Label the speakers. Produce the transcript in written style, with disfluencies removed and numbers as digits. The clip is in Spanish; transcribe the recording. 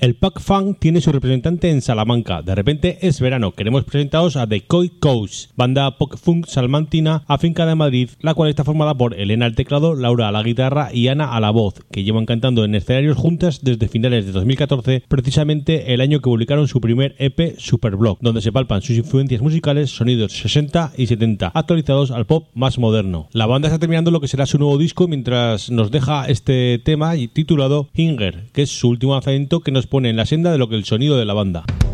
Speaker 1: El Punk Funk tiene su representante en Salamanca. De repente es verano. Queremos presentaros a The Koi Coast, banda punk funk salmantina afincada en Madrid, la cual está formada por Elena al teclado, Laura a la guitarra y Ana a la voz, que llevan cantando en escenarios juntas desde finales de 2014, precisamente el año que publicaron su primer EP Superblock, donde se palpan sus influencias musicales, sonidos 60 y 70, actualizados al pop más moderno. La banda está terminando lo que será su nuevo disco mientras nos deja este tema titulado Hinger, que es su último lanzamiento que nos pone en la senda de lo que el sonido de la banda.